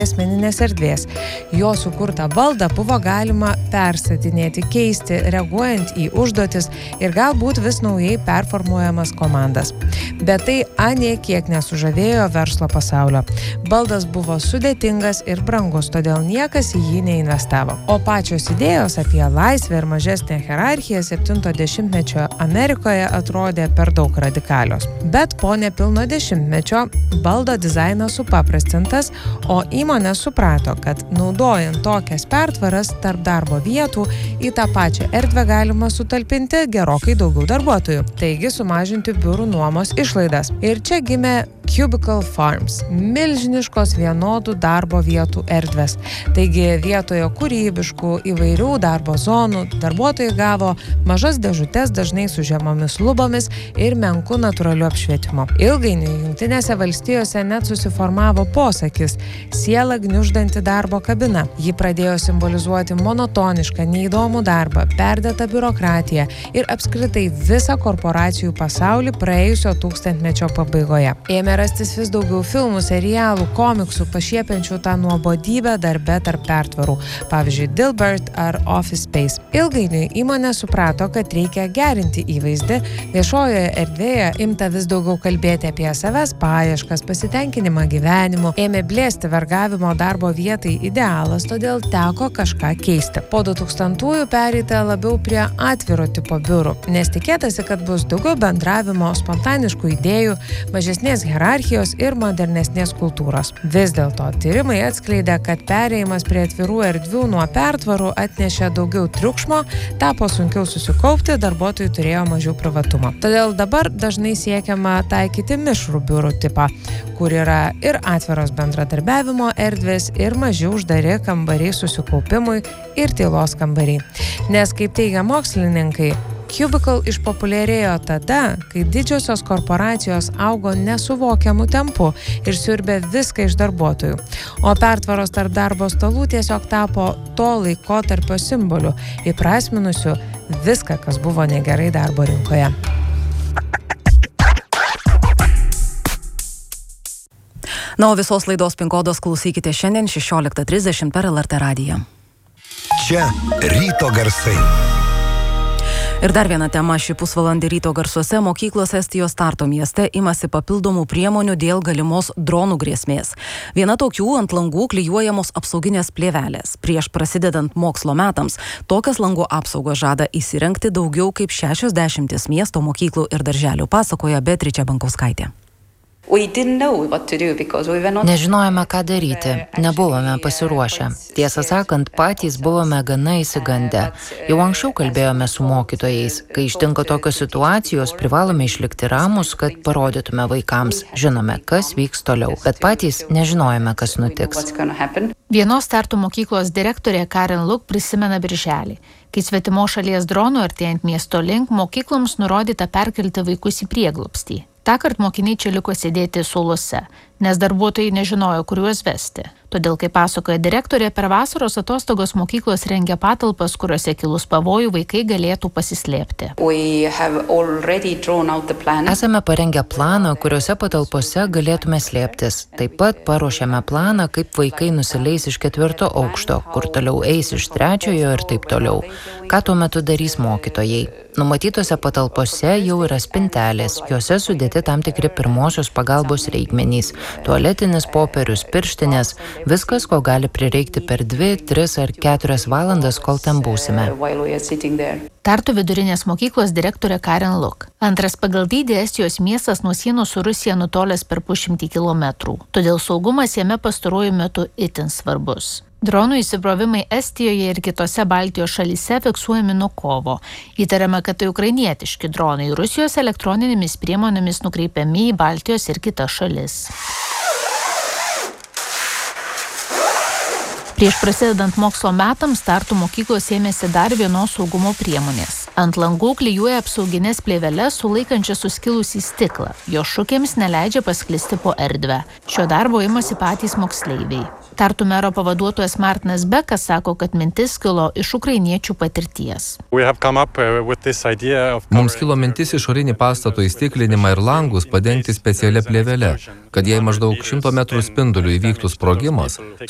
asmeninės erdvės. Jo sukurtą baldą buvo galima perstatinėti, keisti, reaguojant į užduotis ir galbūt vis naujai performuojamas komandas. Bet tai anie kiek nesužavėjo verslo pasaulio. Baldas buvo sudėtingas ir brangus, todėl niekas į jį neinvestavo. O pačios idėjos apie laisvę ir mažesnę hierarchiją 70-mečio Amerikoje atrodė per daug radikalios. Bet po nepilno dešimtmečio baldo dizainas supaprastintas, o įmonė suprato, kad naudojant tokias pertvaras tarp darbo vietų į tą pačią erdvę galima sutalpinti gerokai daugiau darbuotojų, taigi sumažinti biurų nuomos išlaidas. Ir čia gimė Cubicle Farms – milžiniškos vienodų darbo vietų erdvės. Taigi vietoje kūrybiškų įvairių darbo zonų darbuotojai gavo mažas dėžutes dažnai su žemomis lubomis ir menku natūraliu apšvietimu. Ilgainiui Jungtinėse valstijose net susiformavo posakis sielą gniuždanti darbo kabina. Ji pradėjo simbolizuoti monotonišką, neįdomų darbą, perdėtą biurokratiją ir apskritai visą korporacijų pasaulį praėjusio tūkstantmečio pabaigoje. Ėmė rastis vis daugiau filmų, serialų, komiksų, pašiepiančių tą nuobodybę darbe tarp pertvarų, pavyzdžiui, Dilbert ar Office Space. Ilgainiui įmonė suprato, kad reikia gerinti įvaizdį, viešojoje erdvėje imta vis daugiau kalbėti apie savęs paieškas, pasitenkinimą gyvenimu, ėmė blėsti vergavimo darbo vietai idealas, todėl teko kažką keisti. Po 2000-ųjų pereita labiau prie atviro tipo biurų, nes tikėtasi, kad bus daugiau bendravimo, spontaniškų idėjų, mažesnės hierarchijos ir modernesnės kultūros. Vis dėlto tyrimai atskleidė, kad perėjimas prie atvirų erdvių nuo pertvarų atnešė daugiau triukšmo, tapo sunkiau susikaupti, darbuotojai turėjo mažiau privatumo. Todėl dabar dažnai siekiama taikyti mišrų biurų tipą, kur yra ir atviros bendradarbiavimo erdvės, ir maži uždari kambariai susikaupimui ir tylos kambariai. Nes, kaip teigia mokslininkai, Cubicle išpopuliarėjo tada, kai didžiosios korporacijos augo nesuvokiamų tempų ir siurbė viską iš darbuotojų. O pertvaros tarp darbo stalų tiesiog tapo to laikotarpio simboliu, įprasminusiu viską, kas buvo negerai darbo rinkoje. Na, o visos laidos Pin kodas klausykite šiandien 16:30 per LRT radiją. Čia ryto garsai. Ir dar viena tema šį pusvalandį ryto garsuose. Mokyklos Estijos Tarto mieste imasi papildomų priemonių dėl galimos dronų grėsmės. Viena tokių ant langų klijuojamos apsauginės plėvelės. Prieš prasidedant mokslo metams tokias langų apsaugos žada įsirengti daugiau kaip 60 miesto mokyklų ir darželių, pasakoja Beatričė Bankauskaitė. Nežinojome, ką daryti, nebuvome pasiruošę. Tiesą sakant, patys buvome gana įsigandę. Jau anksčiau kalbėjome su mokytojais. Kai ištinka tokios situacijos, privalome išlikti ramus, kad parodytume vaikams. Žinome, kas vyks toliau, bet patys nežinojome, kas nutiks. Vienos Tartu mokyklos direktorė Karen Luk prisimena birželį, kai svetimo šalies dronų artėjant miesto link mokykloms nurodyta perkelti vaikus į prieglobstį. Tąkart mokiniai čia liko sėdėti suoluose, nes darbuotojai nežinojo, kur juos vesti. Todėl, kaip pasakoja direktorė, per vasaros atostogos mokyklos rengia patalpas, kuriuose kilus pavojų vaikai galėtų pasislėpti. Esame parengę planą, kuriuose patalpose galėtume slėptis. Taip pat paruošėme planą, kaip vaikai nusileis iš 4. aukšto, kur toliau eis iš 3. ir taip toliau. Ką tuo metu darys mokytojai? Numatytose patalpose jau yra spintelės, juose sudėti tam tikri pirmosios pagalbos reikmenys, tualetinis popierius, pirštinės, viskas, ko gali prireikti per 2, 3 ar 4 valandas, kol ten būsime. Tartu vidurinės mokyklos direktorė Karen Luk. Antras pagal dydį Estijos miestas nuo sienos su Rusija nutolęs per 100 kilometrų, todėl saugumas jame pastaruoju metu itin svarbus. Dronų įsibrovimai Estijoje ir kitose Baltijos šalyse fiksuojami nuo kovo. Įtariama, kad tai ukrainietiški dronai Rusijos elektroninėmis priemonėmis nukreipiami į Baltijos ir kitas šalis. Prieš prasidedant mokslo metams Tartu mokyklos ėmėsi dar vienos saugumo priemonės. Ant langų klijuoja apsauginės plėveles sulaikančias suskilusį stiklą. Jo šukėms neleidžia pasklisti po erdvę. Šio darbo imasi patys moksleiviai. Tartu mero pavaduotojas Martinas Bekas sako, kad mintis kilo iš ukrainiečių patirties. Mums kilo mintis išorinį pastato įstiklinimą ir langus padengti specialia plėvele, kad jei maždaug 100 metrų spinduliu įvyktų sprogimas,